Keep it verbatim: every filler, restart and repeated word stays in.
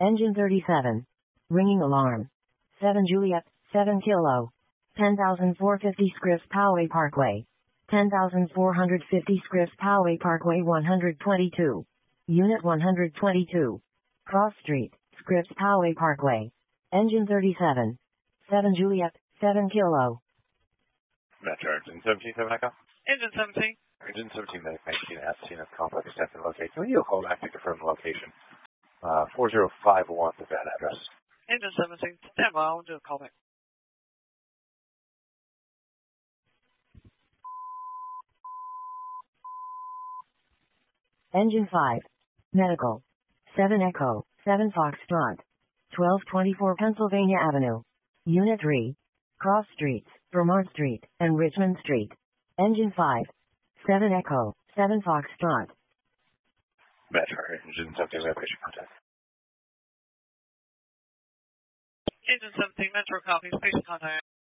Engine thirty-seven. Ringing alarm. seven Juliet, seven Kilo. ten thousand four hundred fifty Scripps Poway Parkway. ten thousand four hundred fifty Scripps Poway Parkway one hundred twenty-two. Unit one hundred twenty-two. Cross Street, Scripps Poway Parkway. Engine thirty-seven. seven Juliet, seven Kilo. Metro Engine seventeen, seven Echo. Engine seventeen. Engine seventeen, Medic nineteen, at scene of complex step and location. Will you call back to confirm the location? Uh, four zero five one at that address. Engine seventeen, stand by, I'll do a callback. Engine five. Medical. seven Echo, seven Foxtrot. twelve twenty-four Pennsylvania Avenue. Unit three. Cross Streets, Vermont Street, and Richmond Street. Engine five. seven Echo, seven Foxtrot. Metro Engine seventeen, location contact. Engine seventeen, Metro copies, patient contact.